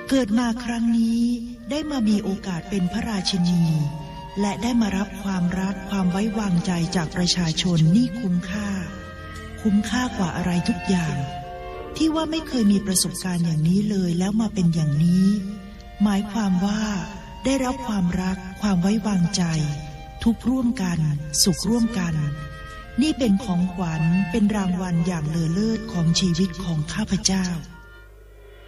เกิดมาครั้งนี้ได้มามีโอกาสเป็นพระราชินีและได้มารับความรักความไว้วางใจจากประชาชนนี่คุ้มค่ากว่าอะไรทุกอย่างที่ว่าไม่เคยมีประสบการณ์อย่างนี้เลยแล้วมาเป็นอย่างนี้หมายความว่าได้รับความรักความไว้วางใจทุกข์ร่วมกันสุขร่วมกันนี่เป็นของขวัญเป็นรางวัลอย่างเลอเลิศของชีวิตของข้าพเจ้า